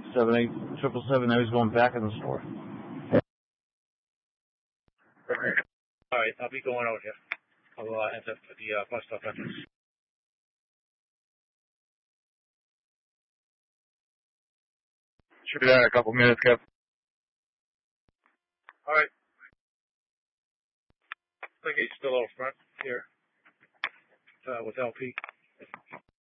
78777. Now he's going back in the store. All right, I'll be going out here. I'll enter the bus stop entrance. Should be there in a couple minutes, Kev. All right. I think he's still out front here with LP.